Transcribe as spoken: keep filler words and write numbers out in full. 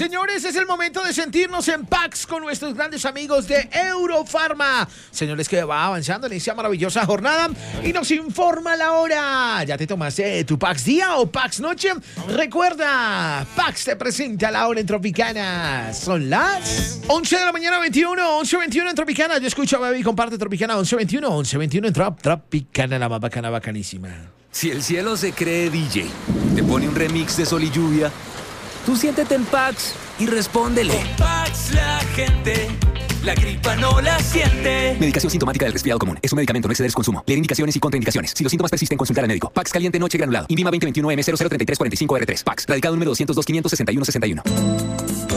señores, es el momento de sentirnos en Pax con nuestros grandes amigos de Eurofarma. Señores, que va avanzando en esta maravillosa jornada y nos informa la hora. ¿Ya te tomaste tu Pax día o Pax noche? Recuerda, Pax te presenta la hora en Tropicana. Son las once de la mañana, veintiuno, once veintiuno en Tropicana. Yo escucho a Baby, comparte Tropicana, once veintiuno, once veintiuno en Trop, Tropicana, la más bacana, bacanísima. Si el cielo se cree D J, te pone un remix de Sol y Lluvia, tú siéntete en Pax y respóndele. Con Pax la gente, la gripa no la siente. Medicación sintomática del resfriado común. Es un medicamento, no exceder su consumo. Leer indicaciones y contraindicaciones. Si los síntomas persisten, consultar al médico. Pax caliente noche granulado. INVIMA veinte veintiuno M cero cero treinta y tres cuarenta y cinco R tres. Pax. Radicado número doscientos dos, quinientos sesenta y uno sesenta y uno.